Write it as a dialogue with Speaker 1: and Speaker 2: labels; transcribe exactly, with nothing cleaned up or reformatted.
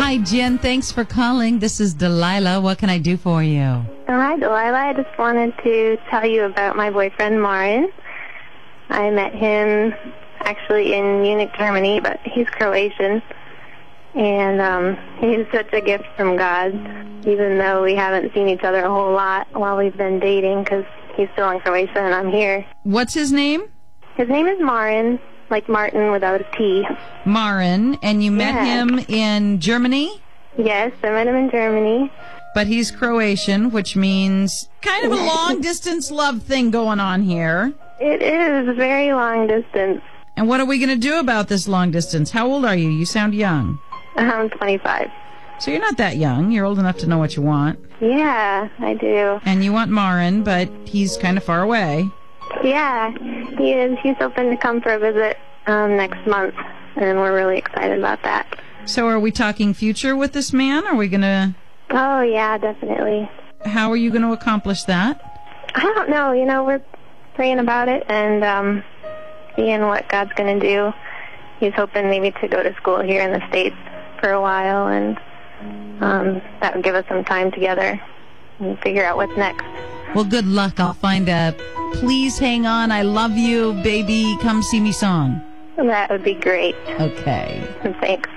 Speaker 1: Hi, Jen. Thanks for calling. This is Delilah. What can I do for you?
Speaker 2: Oh, hi, Delilah. I just wanted to tell you about my boyfriend, Marin. I met him actually in Munich, Germany, but he's Croatian. And um, he's such a gift from God, even though we haven't seen each other a whole lot while we've been dating, because he's still in Croatia and I'm here.
Speaker 1: What's his name?
Speaker 2: His name is Marin, like Martin without a T.
Speaker 1: Marin, and you met
Speaker 2: Yeah.
Speaker 1: him in Germany?
Speaker 2: Yes, I met him in Germany.
Speaker 1: But he's Croatian, which means kind of a long-distance love thing going on here.
Speaker 2: It is very long distance.
Speaker 1: And what are we going to do about this long distance? How old are you? You sound young.
Speaker 2: I'm twenty-five.
Speaker 1: So you're not that young. You're old enough to know what you want.
Speaker 2: Yeah, I do.
Speaker 1: And you want Marin, but he's kind of far away.
Speaker 2: Yeah, he is. He's hoping to come for a visit um, next month, and we're really excited about that.
Speaker 1: So are we talking future with this man? Are we going to...
Speaker 2: Oh, yeah, definitely.
Speaker 1: How are you going to accomplish that?
Speaker 2: I don't know. You know, we're praying about it and um, seeing what God's going to do. He's hoping maybe to go to school here in the States for a while, and um, that would give us some time together and figure out what's next.
Speaker 1: Well, good luck. I'll find a Please Hang On, I Love You, Baby, Come See Me song.
Speaker 2: That would be great.
Speaker 1: Okay.
Speaker 2: Thanks.